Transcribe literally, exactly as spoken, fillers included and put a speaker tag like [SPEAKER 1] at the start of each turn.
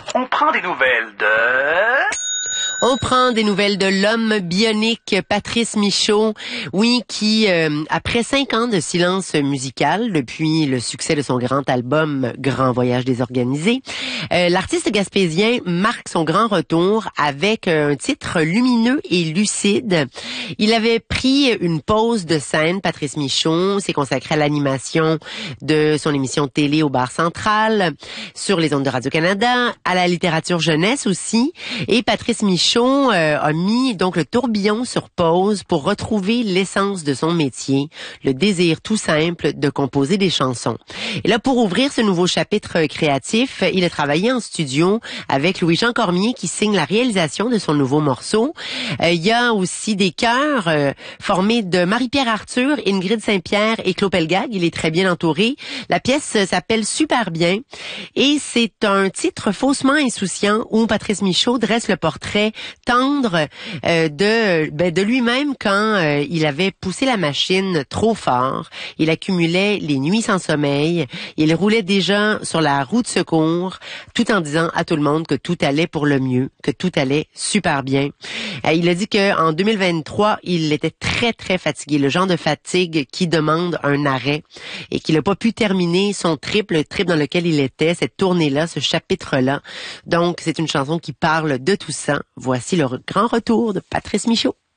[SPEAKER 1] On prend des nouvelles de...
[SPEAKER 2] On prend des nouvelles de l'homme bionique Patrice Michaud, oui, qui, euh, après cinq ans de silence musical, depuis le succès de son grand album Grand Voyage désorganisé, euh, l'artiste gaspésien marque son grand retour avec un titre lumineux et lucide. Il avait pris une pause de scène, Patrice Michaud, s'est consacré à l'animation de son émission de télé au Bar Central, sur les ondes de Radio-Canada, à la littérature jeunesse aussi, et Patrice Michaud Euh, a mis donc le tourbillon sur pause pour retrouver l'essence de son métier, le désir tout simple de composer des chansons. Et là, pour ouvrir ce nouveau chapitre créatif, il a travaillé en studio avec Louis-Jean Cormier qui signe la réalisation de son nouveau morceau. Euh, il y a aussi des chœurs euh, formés de Marie-Pierre Arthur, Ingrid Saint-Pierre et Claude Pelgag. Il est très bien entouré. La pièce s'appelle Super bien et c'est un titre faussement insouciant où Patrice Michaud dresse le portrait tendre euh, de ben, de lui-même quand euh, il avait poussé la machine trop fort. Il accumulait les nuits sans sommeil. Il roulait déjà sur la roue de secours, tout en disant à tout le monde que tout allait pour le mieux, que tout allait super bien. Euh, il a dit que en deux mille vingt-trois, il était très très fatigué, le genre de fatigue qui demande un arrêt et qu'il n'a pas pu terminer son trip, le trip dans lequel il était, cette tournée-là, ce chapitre-là. Donc c'est une chanson qui parle de tout ça. Voici le grand retour de Patrice Michaud.